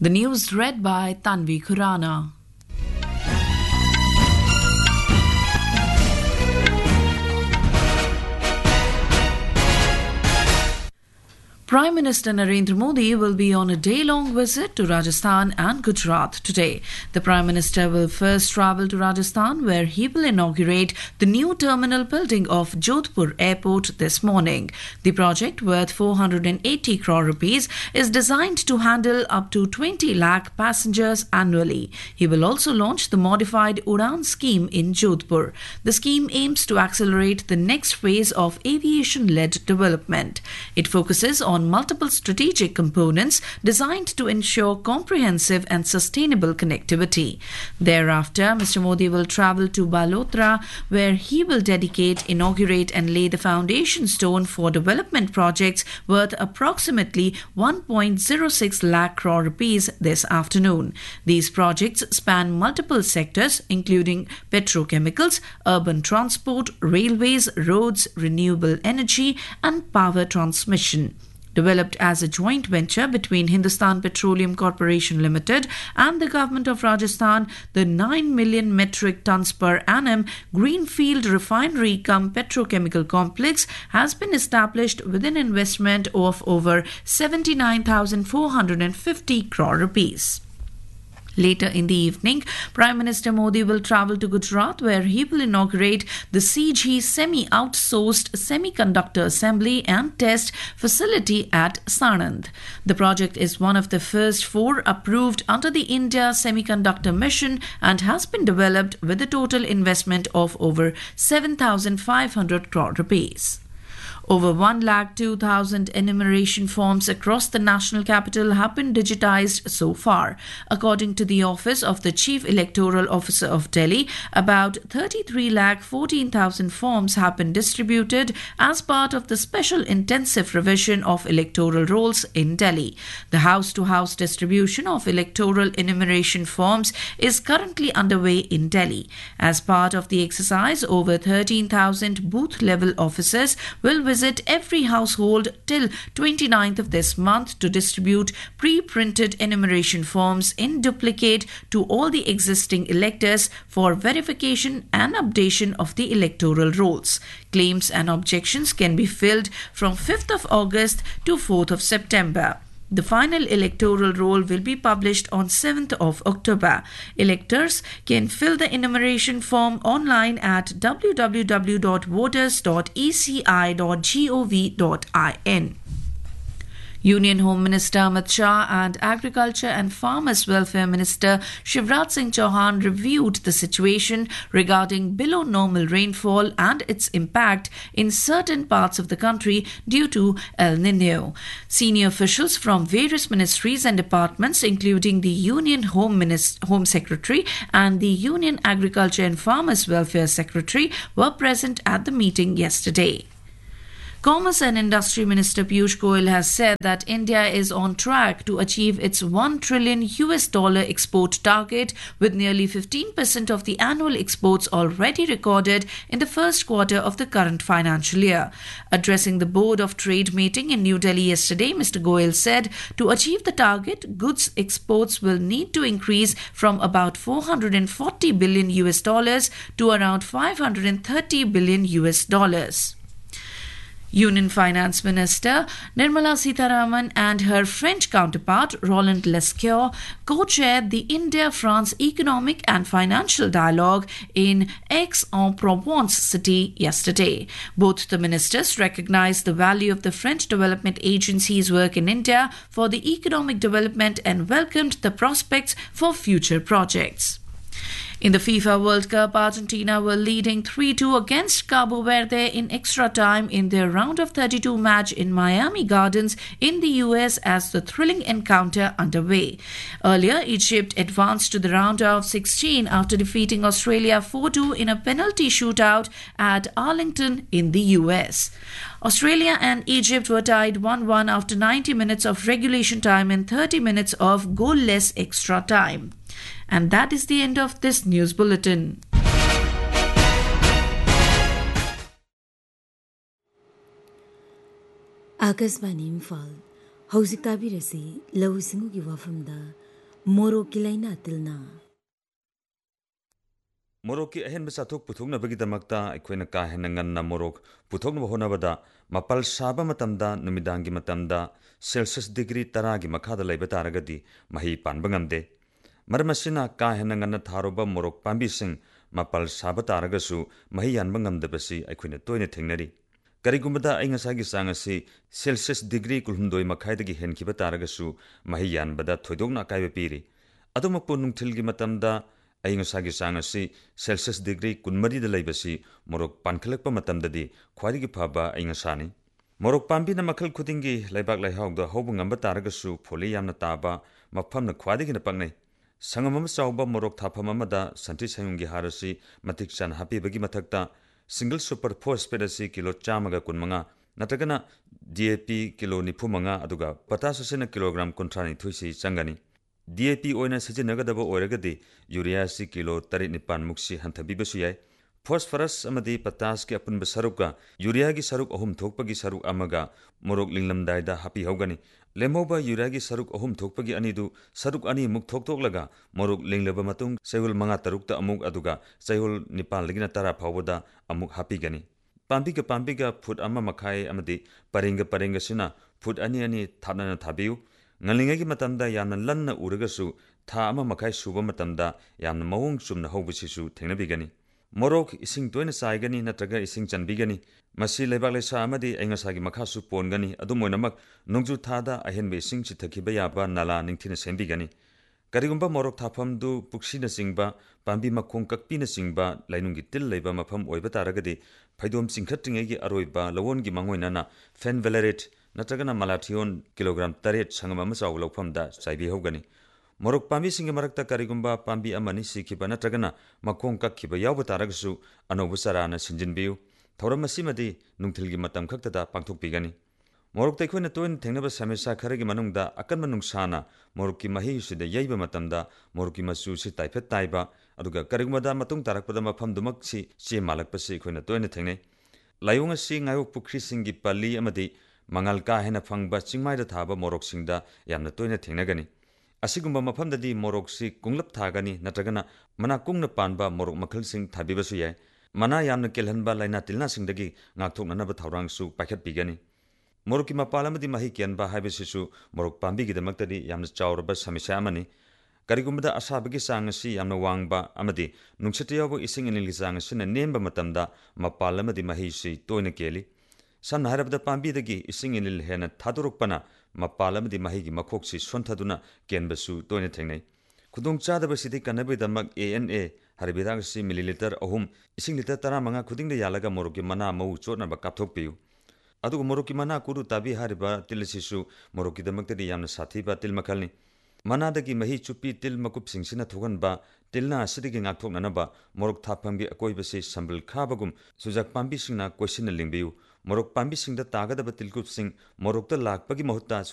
The news read by Tanvi Khurana. Prime Minister Narendra Modi will be on a day-long visit to Rajasthan and Gujarat today. The Prime Minister will first travel to Rajasthan, where he will inaugurate the new terminal building of Jodhpur Airport this morning. The project, worth 480 crore rupees, is designed to handle up to 20 lakh passengers annually. He will also launch the modified Udan scheme in Jodhpur. The scheme aims to accelerate the next phase of aviation-led development. It focuses on multiple strategic components designed to ensure comprehensive and sustainable connectivity. Thereafter, Mr. Modi will travel to Balotra, where he will dedicate, inaugurate and lay the foundation stone for development projects worth approximately 1.06 lakh crore rupees this afternoon. These projects span multiple sectors, including petrochemicals, urban transport, railways, roads, renewable energy and power transmission. Developed as a joint venture between Hindustan Petroleum Corporation Limited and the Government of Rajasthan, the 9 million metric tons per annum Greenfield Refinery cum Petrochemical Complex has been established with an investment of over 79,450 crore rupees. Later in the evening, Prime Minister Modi will travel to Gujarat, where he will inaugurate the CG Semi-Outsourced Semiconductor Assembly and Test Facility at Sanand. The project is one of the first 4 approved under the India Semiconductor Mission and has been developed with a total investment of over 7,500 crore rupees. Over 102,000 enumeration forms across the national capital have been digitized so far. According to the Office of the Chief Electoral Officer of Delhi, about 33,14,000 forms have been distributed as part of the special intensive revision of electoral rolls in Delhi. The house-to-house distribution of electoral enumeration forms is currently underway in Delhi. As part of the exercise, over 13,000 booth-level officers will visit every household till 29th of this month to distribute pre-printed enumeration forms in duplicate to all the existing electors for verification and updation of the electoral rolls. Claims and objections can be filled from 5th of August to 4th of September. The final electoral roll will be published on 7th of October. Electors can fill the enumeration form online at www.voters.eci.gov.in. Union Home Minister Amit Shah and Agriculture and Farmers Welfare Minister Shivraj Singh Chauhan reviewed the situation regarding below normal rainfall and its impact in certain parts of the country due to El Nino. Senior officials from various ministries and departments, including the Union Home Secretary and the Union Agriculture and Farmers Welfare Secretary, were present at the meeting yesterday. Commerce and Industry Minister Piyush Goyal has said that India is on track to achieve its $1 trillion export target, with nearly 15% of the annual exports already recorded in the first quarter of the current financial year. Addressing the Board of Trade meeting in New Delhi yesterday, Mr. Goyal said to achieve the target, goods exports will need to increase from about $440 billion to around $530 billion. Union Finance Minister Nirmala Sitharaman and her French counterpart Roland Lescure co-chaired the India-France Economic and Financial Dialogue in Aix-en-Provence city yesterday. Both the ministers recognized the value of the French Development Agency's work in India for the economic development and welcomed the prospects for future projects. In the FIFA World Cup, Argentina were leading 3-2 against Cabo Verde in extra time in their round of 32 match in Miami Gardens in the US as the thrilling encounter underway. Earlier, Egypt advanced to the round of 16 after defeating Australia 4-2 in a penalty shootout at Arlington in the US. Australia and Egypt were tied 1-1 after 90 minutes of regulation time and 30 minutes of goalless extra time. And that is the end of this news bulletin. Akasvani Imphal, Hauzik Tabirasi, Lau Singugi Wafamda, मोरोकी लाइना तिलना मोरोकी अहेन बचाथोक पुथोकनबगिदमक्ता अखोइना का हेन ngannna morok puthoknaba honabada mapal saba matamda numidangi matamda celsius degree 10 gi makhada leiba taragadi mahi panba ngamde marmasina ka hen nganna tharoba morok pambi sing mapal saba taragasu mahi yanba ngamdabasi akhoina toina thengnari karigumbada aingasagi sangasi celsius degree kulhumdoi makhaidagi henkiba taragasu mahi yanbada thoidokna kaiba piri adumakpu nungthilgi matamda aingasagi sangasi celsius degree 10 da leibasi morok pankhalakpa matamdadi khwaidigi phaba aingasani morok pambi na makhal khudingi leibak leihawda hobu ngamba taragasu pholi yamna taba maphamna khwaidigi na pangnai sangamam chawba morok thapam amada santi sayungi harasi matik chan happy bagi mathakta single super phosphate asi kilo 115 natagana DAP kilo 95 aduga potash asina kilogram kontrani thuisi changani DAP oina sijiнаgadaba oiragadi urea si kilo 39 muksi hanthabibasu yai phosphorus amadi potash ki apunba saruka urea gi saruk ahum thokpagi saruk amaga morok linglamdaida happy hogani lemhoba urea gi saruk ahum thokpagi anidu saruk ani muk thoktoklaga morok linglaba matung sehul manga tarukta amuk aduga sehul nipal ligina tara phawboda amuk happy gani pambiga foot ama makhai amadi paringa sina foot ani thapna thabiu ngalingagi matamda yamna lanna uragasu tha ama makhai suba matamda yamna mawung chumna hobisisu thengnabigani morok ising toina saigani natraga ising chanbigani masi leibak lesa amadi aingasagi makhasu pongani adumoinamak nungju thada ahenbe ising chithakiba yaba nala ningthina sembigani karigumba morok thaphamdu puksina singba pambi makhong kakpina singba lainungi til leiba mafam oiba taragadi phaidom singkhatringegi aroiba lawongi mangoinana fenvalerate natragana malathion kilogram 8 sangama machaw lawphamda chaibi hogani morok pambi singa marakta karigumba pambi amani sikhiba natragana makhong kakhiba yawba taragasu anobu sarana sinjinbiu thauramasi nungthilgi matam khaktada pangthokpigani morok taikhona toin thengnaba samesa kharagi manungda akanma nungsana morokki mahi sida yaiba matamda morokki masu si taiphet taiba aduga karigumada matung tarakpada mafamdumak si che malakpasi khoina toina thengnai layunga si ngayok pukri singi pali amadi mangal ka hena phangba chingmaida thaba morok singda yamna toina thengnagani asigumba mafamdadi morok si kunglap thagani natragana mana kungna panba morok makhal sing thabibasu yai mana yamna kelhanba laina tilna singdagi ngakthoknanaba thaurangsu paikhat pigani morokki mapalamadi mahi kianba haibesisu morok pambigidamaktadi yamna chawraba samisa amani karigumbada asabagi sangasi yamna wangba amadi nungsatiyabu ising inilgi sangasina nemba matamda mapalamadi mahi si toina keli samna harabda pambidagi ising inil hena thadurukpana mapalamadi mahi gi makhoksi sonthaduna kenbasu toina thengnai khudung chadaba sidi kanabidamak ANA harbidagsi mililiter ahum ising liter 15 khudingda yalaga morokki mana mau chotnaba kapthokpiu adugo morokki mana kuru tabi hariba tilisisu morokki damaktadi yamna sathiba til makhalni manadagi mahi chupi til makup singsina thoganba tilna asidigi ngakthoknanaba morok thaphamgi akoibasi sambal khabagum sujak pambi singna question lingbiu morok pambi singda tagadaba tilkup sing morokta lakpagi mahutta